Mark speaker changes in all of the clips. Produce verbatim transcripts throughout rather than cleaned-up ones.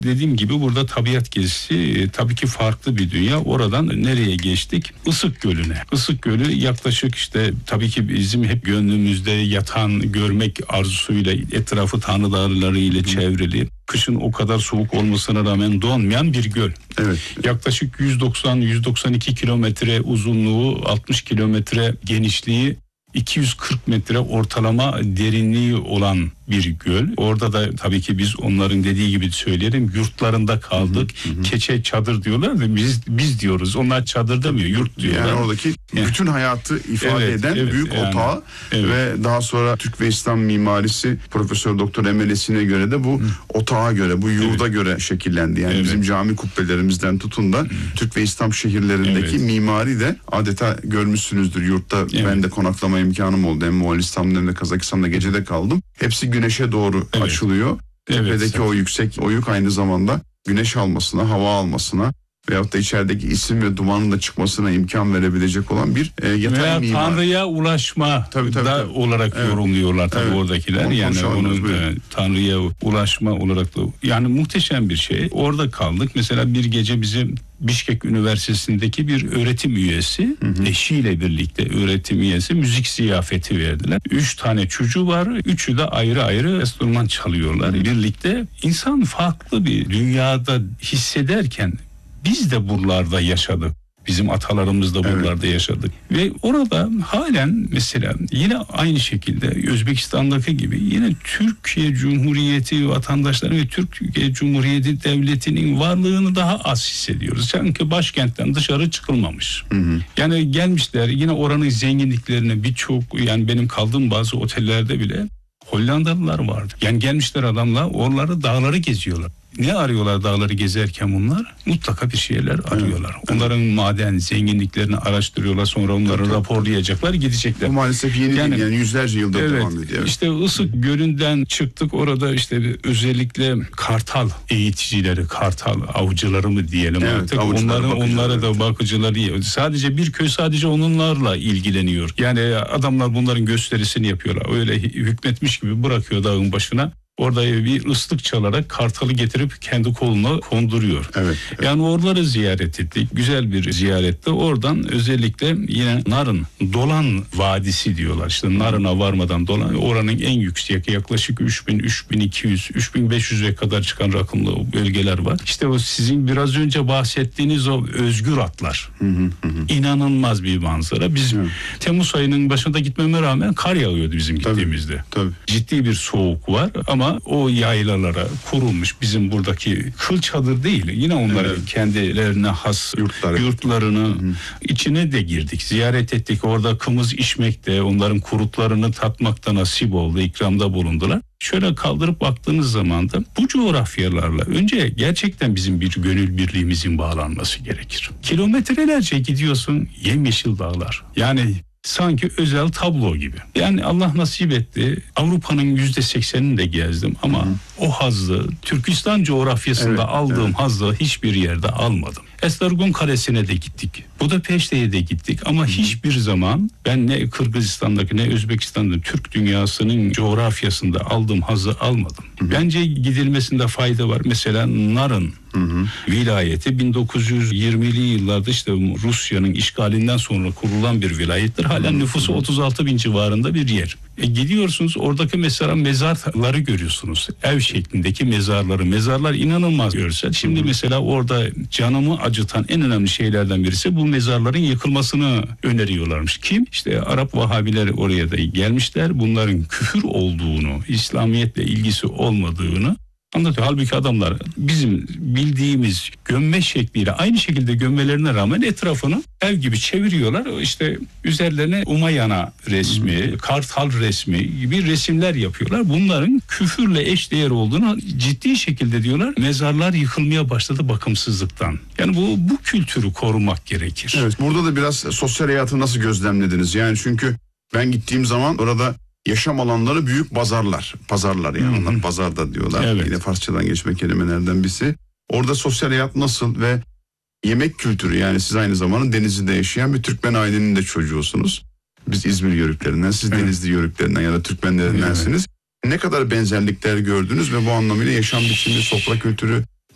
Speaker 1: Dediğim gibi burada tabiat gezisi e, tabii ki farklı bir dünya. Oradan nereye geçtik? Isık Gölü'ne. Isık Gölü yaklaşık işte tabii ki bizim hep gönlümüzde yatan görmek arzusuyla etrafı Tanrı Dağları ile çevrili. Kışın o kadar soğuk olmasına rağmen donmayan bir göl.
Speaker 2: Evet.
Speaker 1: Yaklaşık yüz doksan yüz doksan iki kilometre uzunluğu, altmış kilometre genişliği, iki yüz kırk metre ortalama derinliği olan bir göl. Orada da tabii ki biz onların dediği gibi söyleyelim, yurtlarında kaldık. Hı hı. Keçe çadır diyorlar da biz biz diyoruz. Onlar çadır demiyor, yurt diyorlar.
Speaker 2: Yani oradaki yani bütün hayatı ifade evet, eden evet, büyük yani, otağı evet. Ve daha sonra Türk ve İslam mimarisi Profesör Doktor Emelesi'ne göre de bu hı. otağa göre, bu yurda evet. göre şekillendi. Yani evet. bizim cami kubbelerimizden tutun da hı. Türk ve İslam şehirlerindeki evet. mimari de adeta görmüşsünüzdür. Yurtta evet. ben de konaklama imkanım oldu. Hem Moğolistan'da hem de Kazakistan'da gecede kaldım. Hepsi güneşe doğru evet. açılıyor. Tepedeki evet. o yüksek oyuk aynı zamanda güneş almasına, hava almasına veyahut da içerideki isim ve dumanın da çıkmasına imkan verebilecek olan bir e, yatay
Speaker 1: veya
Speaker 2: mimar.
Speaker 1: Tanrı'ya ulaşma tabii, tabii, da tabii. olarak evet. yorumluyorlar tabii evet. oradakiler. Onu yani onu e, Tanrı'ya ulaşma olarak da yani muhteşem bir şey. Orada kaldık. Mesela bir gece bizim Bişkek Üniversitesi'ndeki bir öğretim üyesi hı hı. eşiyle birlikte öğretim üyesi müzik ziyafeti verdiler. Üç tane çocuğu var. Üçü de ayrı ayrı enstrüman çalıyorlar. Hı hı. Birlikte insan farklı bir dünyada hissederken biz de buralarda yaşadık. Bizim atalarımız da buralarda evet. yaşadık. Ve orada halen mesela yine aynı şekilde Özbekistan'daki gibi yine Türkiye Cumhuriyeti vatandaşları ve Türkiye Cumhuriyeti Devleti'nin varlığını daha az hissediyoruz. Sanki başkentten dışarı çıkılmamış. Hı hı. Yani gelmişler yine oranın zenginliklerini birçok yani benim kaldığım bazı otellerde bile Hollandalılar vardı. Yani gelmişler adamlar oraları dağları geziyorlar. Ne arıyorlar dağları gezerken bunlar? Mutlaka bir şeyler arıyorlar. Evet. Onların maden zenginliklerini araştırıyorlar. Sonra onları evet, raporlayacaklar, gidecekler.
Speaker 2: Bu maalesef yeni yani, değil yani yüzlerce yıldır evet, devam ediyor.
Speaker 1: İşte Isık Gölü'nden çıktık. Orada işte özellikle kartal eğiticileri, kartal avcıları mı diyelim evet, artık. Onların onlara da bakıcıları. Sadece bir köy sadece onlarla ilgileniyor. Yani adamlar bunların gösterisini yapıyorlar. Öyle hükmetmiş gibi bırakıyor dağın başına. Orada bir ıslık çalarak kartalı getirip kendi koluna konduruyor. Evet, evet. Yani oraları ziyaret ettik. Güzel bir ziyarette. Oradan özellikle yine Narın, Dolan Vadisi diyorlar. İşte Narın'a varmadan Dolan. Oranın en yüksek yaklaşık üç bin, üç bin iki yüz, üç bin beş yüze kadar çıkan rakımlı bölgeler var. İşte o sizin biraz önce bahsettiğiniz o özgür atlar. Hı hı hı. İnanılmaz bir manzara. Biz hı. Temmuz ayının başında gitmeme rağmen kar yağıyordu bizim gittiğimizde. Tabii, tabii. Ciddi bir soğuk var ama o yaylalara kurulmuş bizim buradaki kıl çadır değil. Yine onların evet. kendilerine has Yurtları. yurtlarını Hı. içine de girdik. Ziyaret ettik. Orada kımız içmekte, onların kurutlarını tatmakta nasip oldu. İkramda bulundular. Şöyle kaldırıp baktığınız zaman da bu coğrafyalarla önce gerçekten bizim bir gönül birliğimizin bağlanması gerekir. Kilometrelerce gidiyorsun yemyeşil dağlar. Yani sanki özel tablo gibi. Yani Allah nasip etti. Avrupa'nın yüzde seksenini de gezdim ama hı hı. o hazzı Türkistan coğrafyasında evet, aldığım evet. hazzı hiçbir yerde almadım. Estargun Kalesi'ne de gittik. Budapeşte'ye de gittik ama hı. hiçbir zaman ben ne Kırgızistan'daki ne Özbekistan'da Türk dünyasının coğrafyasında aldığım hazzı almadım. Hı. Bence gidilmesinde fayda var. Mesela Narın Hı hı. vilayeti bin dokuz yüz yirmili yıllarda işte Rusya'nın işgalinden sonra kurulan bir vilayettir. Halen nüfusu otuz altı bin civarında bir yer. E gidiyorsunuz oradaki mesela mezarları görüyorsunuz. Ev şeklindeki mezarları. Mezarlar inanılmaz görsel. Şimdi hı hı. mesela orada canımı acıtan en önemli şeylerden birisi bu mezarların yıkılmasını öneriyorlarmış. Kim? İşte Arap Vahabiler oraya da gelmişler. Bunların küfür olduğunu, İslamiyetle ilgisi olmadığını anlatıyor. Halbuki adamlar bizim bildiğimiz gömme şekliyle aynı şekilde gömmelerine rağmen etrafını ev gibi çeviriyorlar. İşte üzerlerine Umayana resmi, hmm. Kartal resmi gibi resimler yapıyorlar. Bunların küfürle eşdeğer olduğunu ciddi şekilde diyorlar. Mezarlar yıkılmaya başladı bakımsızlıktan. Yani bu bu kültürü korumak gerekir.
Speaker 2: Evet, burada da biraz sosyal hayatı nasıl gözlemlediniz? Yani çünkü ben gittiğim zaman orada yaşam alanları büyük pazarlar. Pazarlar yani onlar pazarda diyorlar. Evet. Yine Farsçadan geçme kelimelerden birisi. Orada sosyal hayat nasıl ve yemek kültürü yani siz aynı zamanda Denizli'de yaşayan bir Türkmen ailenin de çocuğusunuz. Biz İzmir yörüklerinden, siz evet. Denizli yörüklerinden ya da Türkmenlerindensiniz. Evet. Ne kadar benzerlikler gördünüz ve bu anlamıyla yaşam biçimi, sofra kültürü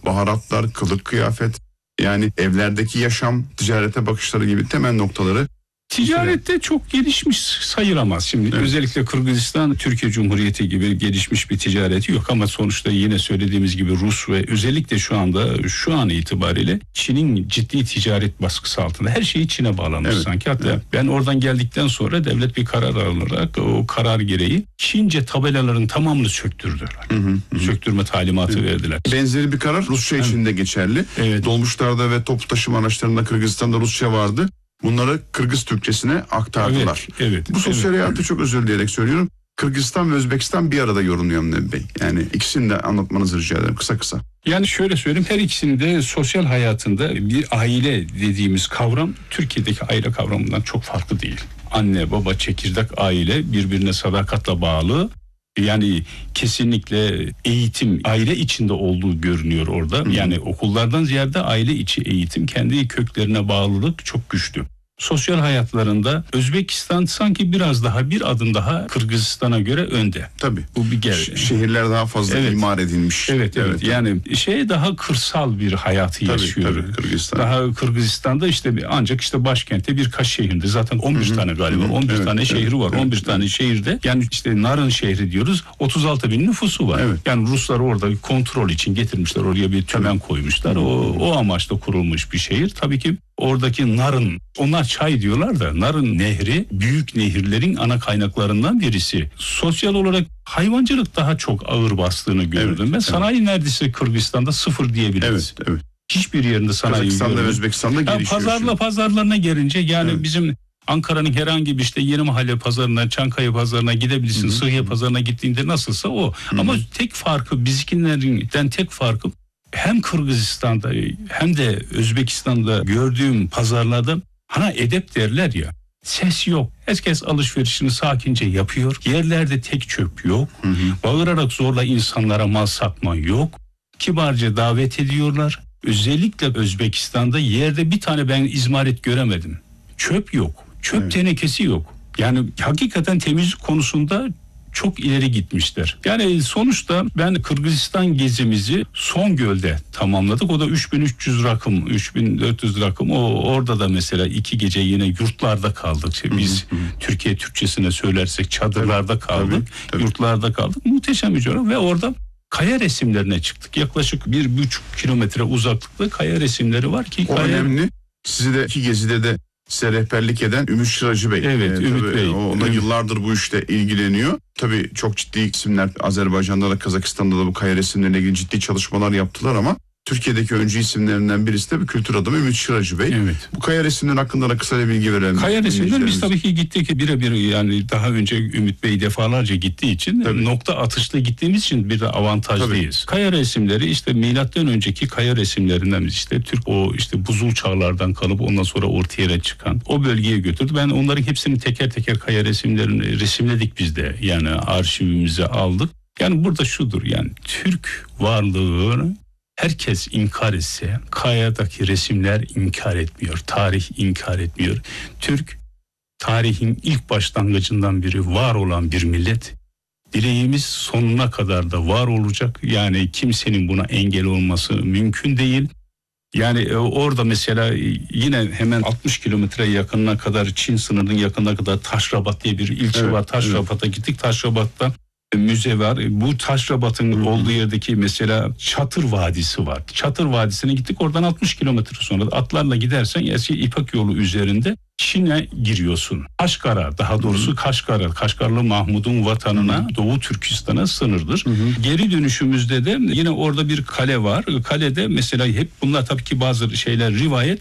Speaker 2: baharatlar, kılık kıyafet, yani evlerdeki yaşam, ticarete bakışları gibi temel noktaları.
Speaker 1: Ticarette çok gelişmiş sayılamaz. Şimdi evet. Özellikle Kırgızistan, Türkiye Cumhuriyeti gibi gelişmiş bir ticareti yok ama sonuçta yine söylediğimiz gibi Rus ve özellikle şu anda şu an itibariyle Çin'in ciddi ticaret baskısı altında. Her şeyi Çin'e bağlamış evet. sanki. Hatta evet. ben oradan geldikten sonra devlet bir karar alarak o karar gereği Çince tabelaların tamamını söktürdüler. Hı hı, hı. Söktürme talimatı evet. verdiler.
Speaker 2: Benzeri bir karar Rusça evet. için de geçerli. Evet. Dolmuşlarda ve toplu taşıma araçlarında Kırgızistan'da Rusça vardı. Bunları Kırgız Türkçesine aktardılar.
Speaker 1: Evet, evet,
Speaker 2: Bu sosyal
Speaker 1: evet.
Speaker 2: hayatı çok özür dileyerek söylüyorum. Kırgızistan ve Özbekistan bir arada yorumluyor Nebi Bey. Yani ikisini de anlatmanızı rica ederim kısa kısa.
Speaker 1: Yani şöyle söyleyeyim, her ikisinin de sosyal hayatında bir aile dediğimiz kavram Türkiye'deki aile kavramından çok farklı değil. Anne, baba, çekirdek aile birbirine sadakatle bağlı. Yani kesinlikle eğitim aile içinde olduğu görünüyor orada. Hı-hı. Yani okullardan ziyade aile içi eğitim, kendi köklerine bağlılık çok güçlü. Sosyal hayatlarında Özbekistan sanki biraz daha bir adım daha Kırgızistan'a göre önde.
Speaker 2: Tabii.
Speaker 1: Bu bir gel.
Speaker 2: Şehirler daha fazla evet. imar edilmiş.
Speaker 1: Evet, evet. evet. Yani şey daha kırsal bir hayatı tabii, yaşıyor. Tabii,
Speaker 2: Kırgızistan.
Speaker 1: Daha Kırgızistan'da işte ancak işte başkentte birkaç şehirde zaten on bir Hı-hı. tane galiba Hı-hı. on bir evet, tane evet, şehri var. Evet, on bir evet. tane şehirde. Yani işte Narın şehri diyoruz. otuz altı bin nüfusu var. Evet. Yani Ruslar orada kontrol için getirmişler. Oraya bir tümen evet. koymuşlar. O, o amaçla kurulmuş bir şehir. Tabii ki oradaki Narın, onlar çay diyorlar da Narın Nehri büyük nehirlerin ana kaynaklarından birisi. Sosyal olarak hayvancılık daha çok ağır bastığını gördüm. Evet, ben sanayi evet. neredeyse Kırgızistan'da sıfır diyebiliriz.
Speaker 2: Evet, evet.
Speaker 1: Hiçbir yerinde sanayi
Speaker 2: Kazakistan'da ve Özbekistan'da
Speaker 1: yani
Speaker 2: gelişiyor.
Speaker 1: Pazarla pazarlarına gelince yani evet. bizim Ankara'nın herhangi bir işte Yeni Mahalle pazarına, Çankaya pazarına gidebilirsin. Hı-hı. Sıhhiye pazarına gittiğinde nasılsa o. Hı-hı. Ama tek farkı bizimkilerden tek farkı hem Kırgızistan'da hem de Özbekistan'da gördüğüm pazarlarda hani edep derler ya, ses yok. Herkes alışverişini sakince yapıyor. Yerlerde tek çöp yok. Hı hı. Bağırarak zorla insanlara mal satma yok. Kibarca davet ediyorlar. Özellikle Özbekistan'da yerde bir tane ben izmarit göremedim. Çöp yok. Çöp evet. tenekesi yok. Yani hakikaten temizlik konusunda çok ileri gitmişler. Yani sonuçta ben Kırgızistan gezimizi Songöl'de tamamladık. O da üç bin üç yüz rakım, üç bin dört yüz rakım. O orada da mesela iki gece yine yurtlarda kaldık. İşte biz hı hı. Türkiye Türkçesine söylersek çadırlarda kaldık. Tabii, tabii. Yurtlarda kaldık. Muhteşem bir coğrafya ve orada kaya resimlerine çıktık. Yaklaşık bir buçuk kilometre uzaklıkta kaya resimleri var ki.
Speaker 2: O
Speaker 1: kaya...
Speaker 2: önemli. Sizi de iki gezide de size rehberlik eden Ümit Şıracı Bey.
Speaker 1: Evet,
Speaker 2: ee,
Speaker 1: Ümit Bey.
Speaker 2: O da yıllardır bu işte ilgileniyor. Tabii çok ciddi isimler Azerbaycan'da da Kazakistan'da da bu kaya resimlerine ilgili ciddi çalışmalar yaptılar ama Türkiye'deki öncü isimlerinden birisi de bir kültür adamı Ümit Şıracı Bey.
Speaker 1: Evet.
Speaker 2: Bu kaya resimleri hakkında da kısa bir bilgi verelim.
Speaker 1: Kaya resimler biz tabii ki gittik birebir yani daha önce Ümit Bey defalarca gittiği için tabii. nokta atışlı gittiğimiz için bir de avantajlıyız. Tabii. Kaya resimleri işte milattan önceki kaya resimlerinden işte Türk o işte buzul çağlardan kalıp ondan sonra ortaya yere çıkan o bölgeye götürdü. Ben onların hepsini teker teker kaya resimlerini resimledik biz de yani arşivimize aldık. Yani burada şudur yani Türk varlığını herkes inkar etse kayadaki resimler inkar etmiyor. Tarih inkar etmiyor. Türk tarihin ilk başlangıcından beri var olan bir millet. Dileğimiz sonuna kadar da var olacak. Yani kimsenin buna engel olması mümkün değil. Yani orada mesela yine hemen altmış kilometre yakınına kadar Çin sınırının yakınına kadar Taşrabat diye bir ilçe evet, var. Taşrabat'a evet. gittik. Taşrabat'ta müze var. Bu Taşrabat'ın Hı-hı. olduğu yerdeki mesela Çatır Vadisi var. Çatır Vadisi'ne gittik. Oradan altmış kilometre sonra atlarla gidersen eski İpek yolu üzerinde Çin'e giriyorsun. Kaşgar'a daha doğrusu Hı-hı. Kaşgar'a, Kaşgarlı Mahmud'un vatanına Hı-hı. Doğu Türkistan'a sınırdır. Hı-hı. Geri dönüşümüzde de yine orada bir kale var. Kalede mesela hep bunlar tabii ki bazı şeyler rivayet.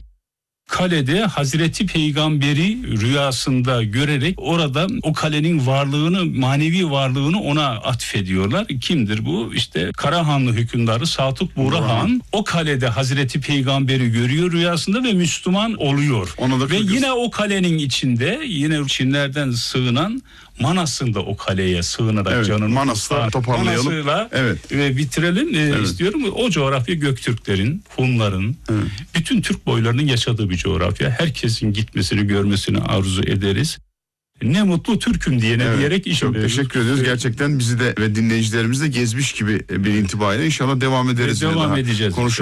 Speaker 1: Kalede Hazreti Peygamberi rüyasında görerek orada o kalenin varlığını, manevi varlığını ona atfediyorlar. Kimdir bu? İşte Karahanlı hükümdarı Satuk Burahan o kalede Hazreti Peygamberi görüyor rüyasında ve Müslüman oluyor. Ve yine o kalenin içinde yine Çinlerden sığınan Manas'ın da o kaleye sığınarak evet, canını
Speaker 2: Manas'la toparlayalım.
Speaker 1: Manas'la evet. ve bitirelim
Speaker 2: evet.
Speaker 1: istiyorum. O coğrafya Göktürklerin, Hunların, evet. bütün Türk boylarının yaşadığı bir coğrafya. Herkesin gitmesini, görmesini arzu ederiz. Ne mutlu Türk'üm diyene evet, diyerek iş
Speaker 2: çok teşekkür ediyoruz. Gerçekten bizi de ve dinleyicilerimizi de gezmiş gibi bir intibayla inşallah devam ederiz.
Speaker 1: Ve devam edeceğiz.